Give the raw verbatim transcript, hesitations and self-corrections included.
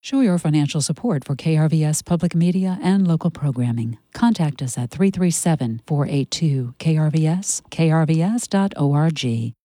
Show your financial support for K R V S Public Media and local programming. Contact us at three three seven, four eight two, K R V S, K R V S dot org.